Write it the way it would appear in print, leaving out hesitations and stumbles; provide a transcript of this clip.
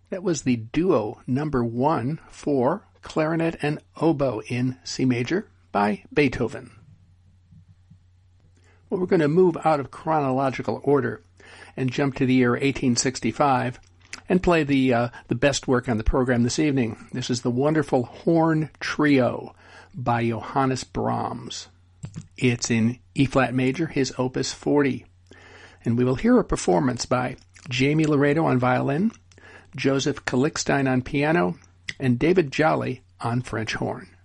That was the duo number 1 for clarinet and oboe in C major by Beethoven. Well, we're going to move out of chronological order and jump to the year 1865 and play the best work on the program this evening. This is the wonderful Horn Trio by Johannes Brahms. It's in E-flat major, his Opus 40. And we will hear a performance by Jamie Laredo on violin, Joseph Kallickstein on piano, and David Jolly on French horn.